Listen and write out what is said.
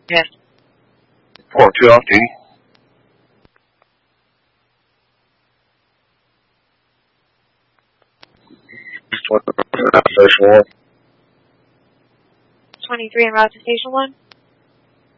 Yes. 4-2 off duty. Station 1. 23 en route to Station 1.